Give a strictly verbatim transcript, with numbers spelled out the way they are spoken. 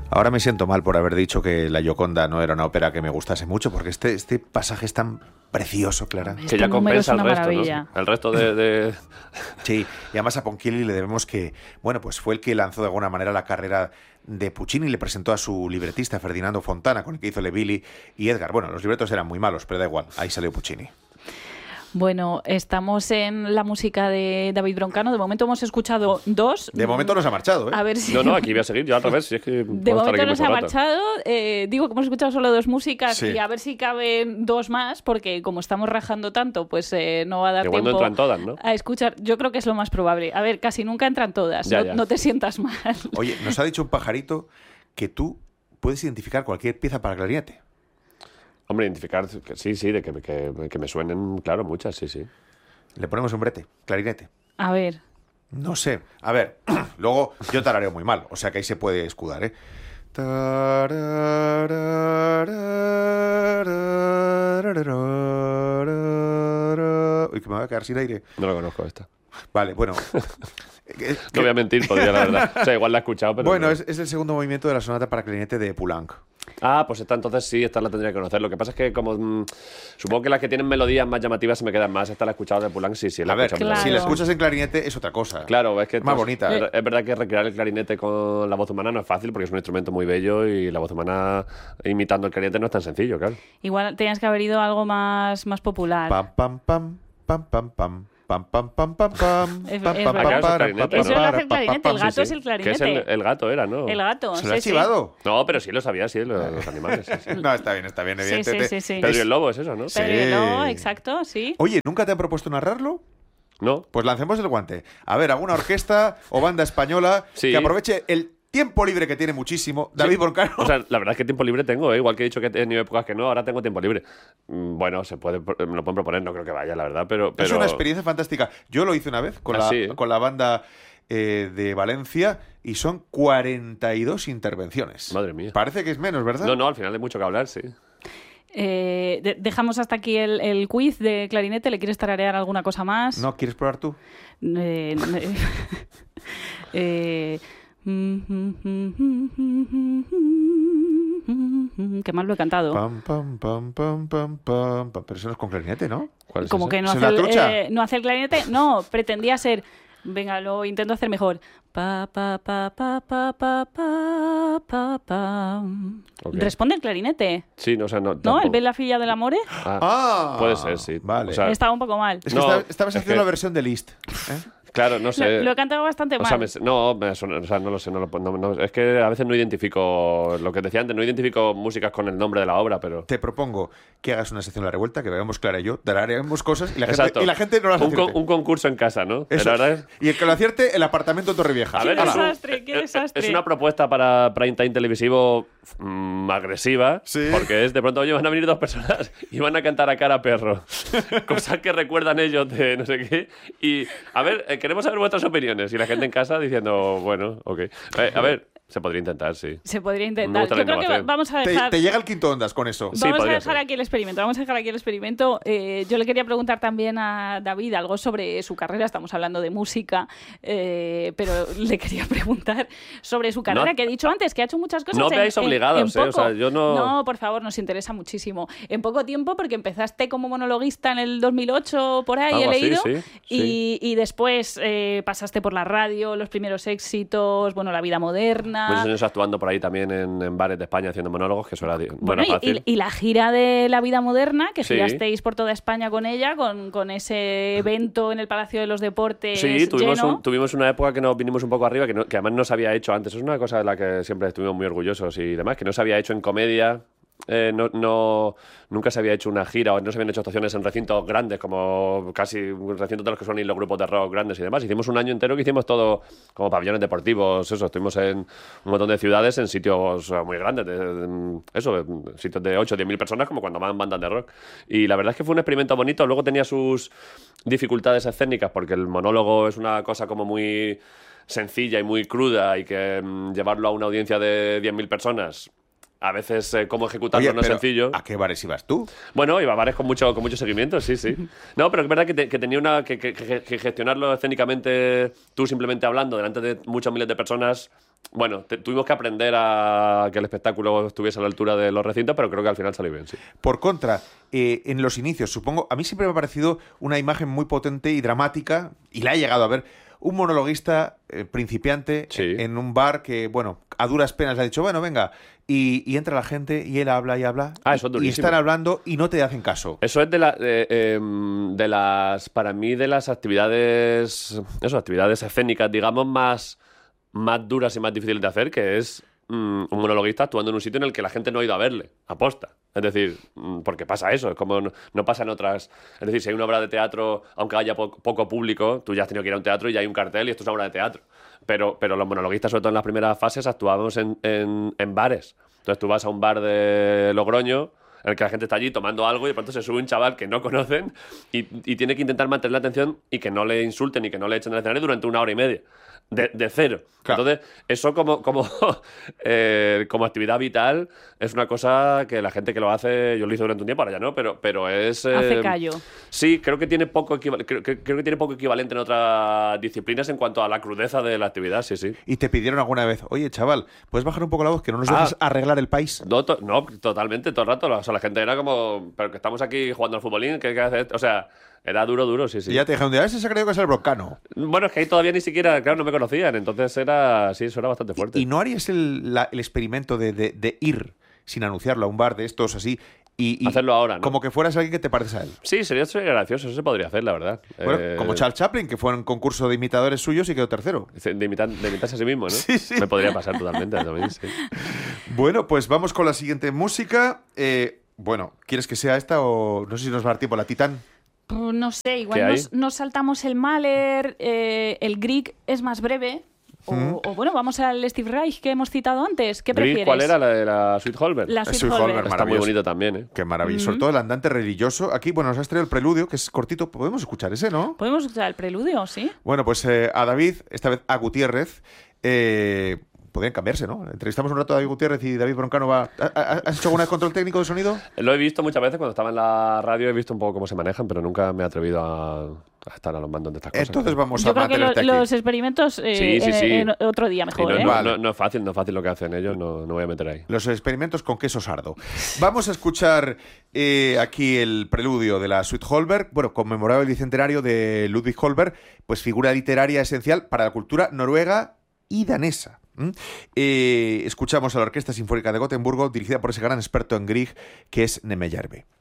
Ahora me siento mal por haber dicho que La Gioconda no era una ópera que me gustase mucho, porque este, este pasaje es tan precioso, Clara. Este que ya compensa el resto, ¿no? El resto de, de... Sí, y además a Ponchielli le debemos que, bueno, pues fue el que lanzó de alguna manera la carrera de Puccini, le presentó a su libretista Ferdinando Fontana, con el que hizo Le Billy y Edgar. Bueno, los libretos eran muy malos, pero da igual, ahí salió Puccini. Bueno, estamos en la música de David Broncano. De momento hemos escuchado dos. De momento nos ha marchado, ¿eh? A ver si... No, no, aquí voy a seguir yo al revés. Si es que de momento nos ha marchado. Eh, digo que hemos escuchado solo dos músicas sí. y a ver si caben dos más, porque como estamos rajando tanto, pues eh, no va a dar Igual tiempo no entran todas, ¿no? a escuchar. Yo creo que es lo más probable. A ver, casi nunca entran todas. Ya, no, ya. no te sientas mal. Oye, nos ha dicho un pajarito que tú puedes identificar cualquier pieza para clarinete. Hombre, identificar, que sí, sí, de que, que, que me suenen, claro, muchas, sí, sí. Le ponemos un brete, clarinete. A ver. No sé. A ver, luego yo tarareo muy mal, o sea que ahí se puede escudar, ¿eh? Uy, que me voy a quedar sin aire. No lo conozco esta. Vale, bueno. No voy a mentir, podría, la verdad. O sea, igual la he escuchado, pero... Bueno, no. es, es el segundo movimiento de la sonata para clarinete de Poulenc. Ah, pues esta entonces sí, esta la tendría que conocer. Lo que pasa es que como mmm, supongo que las que tienen melodías más llamativas se me quedan más. Esta la he escuchado de Poulenc, sí, sí. La a ver, claro. si la escuchas en clarinete es otra cosa. Claro, es que... Más bonita. Es, es verdad que recrear el clarinete con la voz humana no es fácil porque es un instrumento muy bello y la voz humana imitando el clarinete no es tan sencillo, claro. Igual tenías que haber ido a algo más, más popular. Pam, pam, pam, pam, pam, pam. Pam, pam, pam, pam, pam. Es, pam, es pam, verdad. pam, Eso pam, Eso lo hace el pam, clarinete, pam, el gato sí, es sí. el Que clarinete. es el, el gato era, ¿no? El gato, ¿Se sí, lo ha sí. chivado? No, pero sí lo sabía, sí, los, los animales. Sí, sí. No, está bien, está bien, Sí, sí, evidentemente. sí, sí. Pedro y el lobo es eso, ¿no? Sí. Pedro y el lobo, exacto, sí. Oye, ¿nunca te han propuesto narrarlo? No. Pues lancemos el guante. A ver, alguna orquesta o banda española Sí. que aproveche el tiempo libre que tiene muchísimo David Sí. Broncano. O sea, la verdad es que tiempo libre tengo, ¿eh? Igual que he dicho que he tenido épocas que no, ahora tengo tiempo libre. Mm, Bueno, se puede, me lo pueden proponer, no creo que vaya, la verdad, pero... pero... Es una experiencia fantástica. Yo lo hice una vez con, Ah, la, sí. con la banda eh, de Valencia y son cuarenta y dos intervenciones. Madre mía. Parece que es menos, ¿verdad? No, no, al final hay mucho que hablar, sí. Eh, de- dejamos hasta aquí el, el quiz de clarinete. ¿Le quieres tararear alguna cosa más? ¿No quieres probar tú? Eh, eh, qué mal lo he cantado. Pam, pam, pam, pam, pam, pam, pam. Pero eso no es con clarinete, ¿no? ¿Cuál es Como ese? que no ¿Es hace, la el, trucha? eh, no hace el clarinete. No, pretendía ser. Venga, lo intento hacer mejor. Pa, pa, pa, pa, pa, pa, pa, pa, pa. Ok. Responde el clarinete. Sí, no, o sea, no... ¿No? tampoco. ¿El Bella Filla del Amore? Ah, Ah, puede ser, sí. Vale. O sea, Estaba un poco mal. es que no, esta- estabas es haciendo que- la versión de Liszt. ¿eh? claro, no sé... Lo, lo he cantado bastante O sea, mal. me- no, me suena- o sea, no lo sé, no lo, no- no- es que a veces no identifico, lo que decía antes, no identifico músicas con el nombre de la obra, pero... Te propongo que hagas una sección de la revuelta, que veamos Clara y yo, tarareemos cosas y la, gente, Exacto. y la gente no las un, acierte. con- un concurso en casa, ¿no? Eso. La verdad es... Y el que lo acierte, el apartamento en Torrevieja. A Qué ver, es un- desastre, qué es- desastre. Es una propuesta para prime time televisivo mm, agresiva, Sí. porque es de pronto, oye, van a venir dos personas y van a cantar a cara perro. Cosas que recuerdan ellos de no sé qué. Y, a ver, eh, queremos saber vuestras opiniones. Y la gente en casa diciendo, bueno, ok. Eh, a ver, se podría intentar, sí. Se podría Me intentar. gusta la Yo creo que va- innovación. vamos a Te, dejar... te llega el quinto ondas con eso. Sí, Vamos a podría dejar ser. aquí el experimento. Vamos a dejar aquí el experimento. Eh, yo le quería preguntar también a David algo sobre su carrera. Estamos hablando de música, eh, pero le quería preguntar sobre su carrera, No- que he dicho antes, que ha hecho muchas cosas. No en- veáis en- obligados, en ¿eh? O sea, poco. yo no- No, por favor, nos interesa muchísimo. En poco tiempo, porque empezaste como monologuista en el dos mil ocho, por ahí Algo he así, leído. sí, y, y después eh, pasaste por la radio, los primeros éxitos, bueno, la vida moderna. Muchos años actuando por ahí también en, en bares de España haciendo monólogos, que eso era, di- no Bueno, era y, fácil. y- y la gira de la vida moderna, que Sí. girasteis por toda España con ella, con, con ese evento en el Palacio de los Deportes Sí, tuvimos, lleno. un- tuvimos una época que nos vinimos un poco arriba, que, no- que además no se había hecho antes. Es una cosa de la que siempre estuvimos muy orgullosos y demás, que no se había hecho en comedia. Eh, no, no, nunca se había hecho una gira o no se habían hecho actuaciones en recintos grandes, como casi recintos de los que son los grupos de rock grandes y demás. Hicimos un año entero que hicimos todo como pabellones deportivos, eso. Estuvimos en un montón de ciudades, en sitios eh, muy grandes, de, de- eso, en sitios de ocho o diez mil personas, como cuando van bandas de rock. Y la verdad es que fue un experimento bonito. Luego tenía sus dificultades escénicas, porque el monólogo es una cosa como muy sencilla y muy cruda y que mm, llevarlo a una audiencia de diez mil personas... A veces eh, cómo ejecutarlo Oye, no es pero sencillo. ¿a qué bares ibas tú? Bueno, iba a bares con mucho, con mucho seguimiento, sí, sí. No, pero es verdad que, te- que tenía una... Que, que- que- que gestionarlo escénicamente, tú simplemente hablando delante de muchos miles de personas, bueno, te, tuvimos que aprender a que el espectáculo estuviese a la altura de los recintos, pero creo que al final salió bien, sí. Por contra, eh, en los inicios, supongo, a mí siempre me ha parecido una imagen muy potente y dramática, y la he llegado a ver, un monologuista eh, principiante Sí. en, en un bar que, bueno, a duras penas le ha dicho, bueno, venga, y, y entra la gente y él habla y habla, Ah, eso es y durísimo. están hablando y no te hacen caso. Eso es de, la, de, em, de las, para mí, de las actividades, eso, actividades escénicas, digamos, más, más duras y más difíciles de hacer, que es mm, un monologuista actuando en un sitio en el que la gente no ha ido a verle, aposta. Es decir, mm, porque pasa eso, es como no, no pasa en otras... Es decir, si hay una obra de teatro, aunque haya po- poco público, tú ya has tenido que ir a un teatro y ya hay un cartel y esto es una obra de teatro. Pero, pero los monologuistas, sobre todo en las primeras fases, actuábamos en, en, en bares. Entonces tú vas a un bar de Logroño, en el que la gente está allí tomando algo y de pronto se sube un chaval que no conocen y, y tiene que intentar mantener la atención y que no le insulten y que no le echen del escenario durante una hora y media. De, de cero. Claro. Entonces, eso como, como, eh, como actividad vital es una cosa que la gente que lo hace, yo lo hice durante un tiempo, ahora ya no, pero, pero es... eh, Hace callo. Sí, creo que tiene poco equival- creo, que- creo que tiene poco equivalente en otras disciplinas en cuanto a la crudeza de la actividad, sí, sí. Y te pidieron alguna vez, oye, chaval, ¿puedes bajar un poco la voz que no nos Ah. dejas arreglar el país? No, to- no, totalmente, todo el rato. O sea, la gente era como, pero que estamos aquí jugando al futbolín, ¿qué, qué haces? O sea, era duro, duro, sí, sí. Y ya te dijeron, a ese se ha creído que es el broncano. Bueno, es que ahí todavía ni siquiera, claro, no me conocían, entonces era, sí, eso era bastante fuerte. ¿Y no harías el, la- el experimento de, de- de ir sin anunciarlo a un bar de estos así y, y Hacerlo ahora, ¿no? como que fueras alguien que te pareces a él? Sí, sería, sería gracioso, eso se podría hacer, la verdad. Bueno, Eh, como Charles Chaplin, que fue en un concurso de imitadores suyos y quedó tercero. De, imitar, de imitarse a sí mismo, ¿no? Sí, sí. Me podría pasar totalmente también, sí. Bueno, pues vamos con la siguiente música. Eh, bueno, ¿quieres que sea esta o no sé si nos va a dar tiempo? La Titán. Pues no sé, ¿Qué igual hay? nos, nos saltamos el Mahler, eh, el Grieg es más breve. O, Mm. o bueno, vamos al Steve Reich que hemos citado antes. ¿Qué Gris, prefieres? ¿cuál era? ¿La de la Sweet Holber? La Es Sweet Sweet Holber. Holber, Está muy maravilloso. bonito también, ¿eh? Qué maravilla. Sobre todo el andante religioso. Aquí, bueno, nos has traído el preludio, que es cortito. Podemos escuchar ese, ¿no? Podemos escuchar el preludio, ¿sí? Bueno, pues eh, a David, esta vez a Gutiérrez, eh, podrían cambiarse, ¿no? Entrevistamos un rato a David Gutiérrez y David Broncano va... ¿Ha- ha- ¿Has hecho alguna vez control técnico de sonido? Lo he visto muchas veces cuando estaba en la radio, he visto un poco cómo se manejan, pero nunca me he atrevido a, a estar a los mandos de estas cosas. Entonces vamos Yo a creo que lo- mantenerte aquí. los experimentos eh, Sí, sí, en- sí. en otro día Y mejor, no, ¿eh? no- Vale. no- no es fácil, no es fácil lo que hacen ellos, no, no voy a meter ahí. Los experimentos con queso sardo. Vamos a escuchar eh, aquí el preludio de la Sweet Holberg, bueno, conmemorado el bicentenario de Ludwig Holberg, pues figura literaria esencial para la cultura noruega y danesa. ¿Mm? Eh, escuchamos a la Orquesta Sinfónica de Gotemburgo, dirigida por ese gran experto en Grieg, que es Neme Järvi.